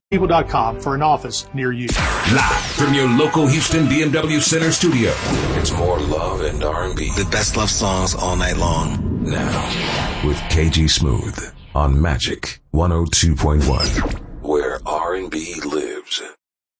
people.com for an office near you. Live from your local Houston BMW Center studio, it's more love and R&B. The best love songs all night long. Now, with KG Smooth on Magic 102.1, where R&B lives.